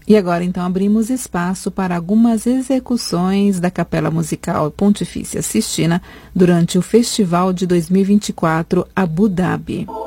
E agora, então, abrimos espaço para algumas execuções da Capela Musical Pontifícia Sistina durante o Festival de 2024 Abu Dhabi.